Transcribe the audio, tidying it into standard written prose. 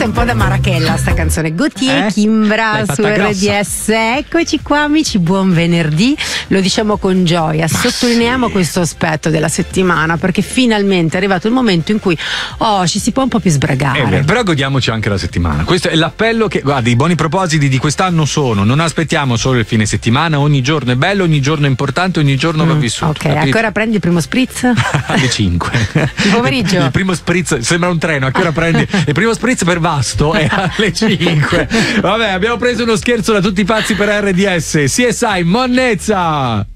è un po' da Marachella sta canzone. Gautier Kimbra su RDS. Eccoci qua amici, buon venerdì. Lo diciamo con gioia, sottolineiamo questo aspetto della settimana perché finalmente è arrivato il momento in cui ci si può un po' più sbragare. Però godiamoci anche la settimana. Questo è l'appello che, guarda, i buoni propositi di quest'anno sono: non aspettiamo solo il fine settimana, ogni giorno è bello, ogni giorno è importante, ogni giorno va vissuto. Ok, ancora prendi il primo spritz? Alle 5 il pomeriggio. Il primo spritz sembra un treno, a che ora prendi? Il primo spritz per Vasto è alle 5. Vabbè, abbiamo preso uno scherzo da tutti i pazzi per RDS. CSI Monnezza.